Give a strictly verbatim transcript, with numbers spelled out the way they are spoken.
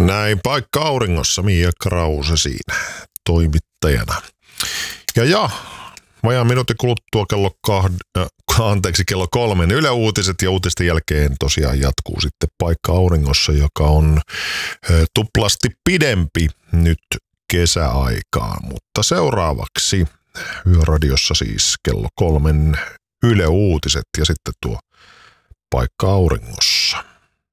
Näin paikka auringossa, Mia Krause siinä toimittajana. Ja ja, vajaan minuutin kuluttua kello, kahd, äh, anteeksi, kello kolmen Yle Uutiset ja uutisten jälkeen tosiaan jatkuu sitten paikka auringossa, joka on äh, tuplasti pidempi nyt kesäaikaan. Mutta seuraavaksi Yöradiossa siis kello kolmen Yle Uutiset ja sitten tuo paikka auringossa.